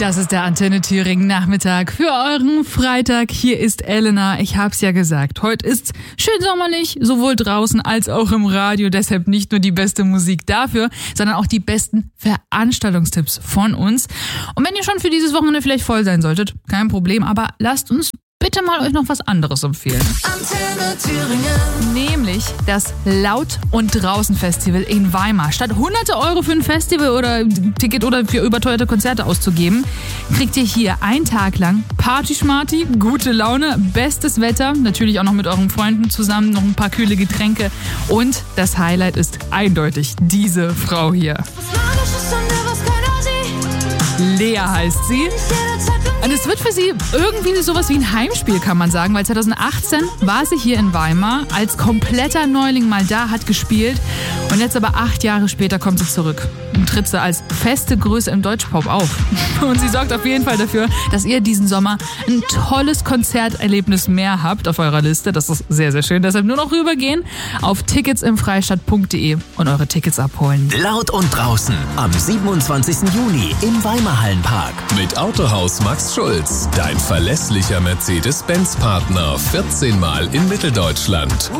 Das ist der Antenne Thüringen Nachmittag für euren Freitag. Hier ist Elena. Ich hab's ja gesagt. Heute ist's schön sommerlich, sowohl draußen als auch im Radio. Deshalb nicht nur die beste Musik dafür, sondern auch die besten Veranstaltungstipps von uns. Und wenn ihr schon für dieses Wochenende vielleicht voll sein solltet, kein Problem, aber lasst uns bitte mal euch noch was anderes empfehlen. Antenne Thüringen. Nämlich das Laut- und Draußen-Festival in Weimar. Statt hunderte Euro für ein Festival oder Ticket oder für überteuerte Konzerte auszugeben, kriegt ihr hier einen Tag lang Party-Schmarty, gute Laune, bestes Wetter, natürlich auch noch mit euren Freunden zusammen, noch ein paar kühle Getränke und das Highlight ist eindeutig diese Frau hier. Was Magisches an der, was keiner sieht. Lea heißt sie. Und es wird für sie irgendwie sowas wie ein Heimspiel, kann man sagen, weil 2018 war sie hier in Weimar als kompletter Neuling mal da, hat gespielt und jetzt aber 8 Jahre später kommt sie zurück und tritt sie als feste Größe im Deutschpop auf. Und sie sorgt auf jeden Fall dafür, dass ihr diesen Sommer ein tolles Konzerterlebnis mehr habt auf eurer Liste. Das ist sehr, sehr schön. Deshalb nur noch rübergehen auf ticketsimfreistadt.de und eure Tickets abholen. Laut und draußen am 27. Juni im Weimarhallenpark. Mit Autohaus Max Schulz, dein verlässlicher Mercedes-Benz-Partner, 14 Mal in Mitteldeutschland.